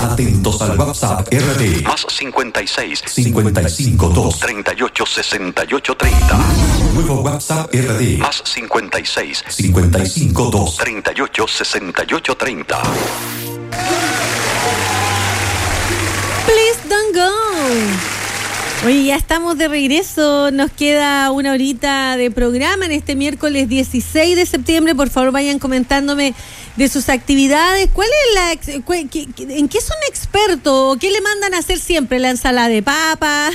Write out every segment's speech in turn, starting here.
Atentos al WhatsApp RD. Más 56 552 38 68 30. Nuevo WhatsApp RD. Más 56 552 38 68 30. Please don't go. Oye, ya estamos de regreso, nos queda una horita de programa en este miércoles 16 de septiembre. Por favor, vayan comentándome de sus actividades. ¿Cuál es en qué son expertos o qué le mandan a hacer siempre? ¿La ensalada de papa?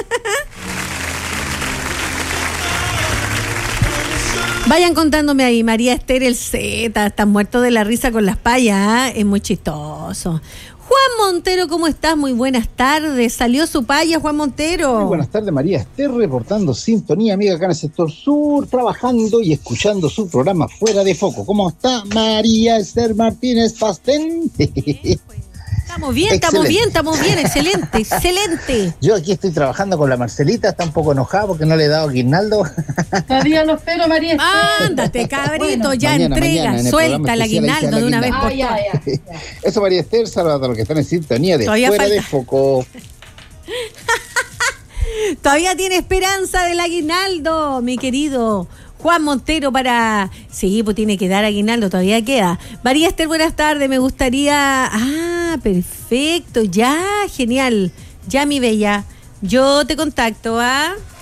Vayan contándome ahí. María Esther, el Z, están muertos de la risa con las payas, ¿eh? Es muy chistoso. Juan Montero, ¿cómo estás? Muy buenas tardes. ¿Salió su paya, Juan Montero? Muy buenas tardes, María Esther, reportando sintonía, amiga, acá en el sector sur, trabajando y escuchando su programa Fuera de Foco. ¿Cómo está María Esther Martínez Pastén? Estamos bien, excelente. Yo aquí estoy trabajando con la Marcelita, está un poco enojada porque no le he dado aguinaldo. Todavía lo espero, María Esther. Ándate, cabrito, Bueno, ya mañana, entrega, en el suelta programa el especial aguinaldo de una vez por todas. Ya. Eso, María Esther, saludos a los que están en sintonía de Todavía Fuera falta. de Foco. Todavía tiene esperanza del aguinaldo, mi querido Juan Montero para... Sí, pues tiene que dar aguinaldo, todavía queda. María Esther, buenas tardes, me gustaría... perfecto, ya, genial. Ya, mi bella, yo te contacto, ¿ah?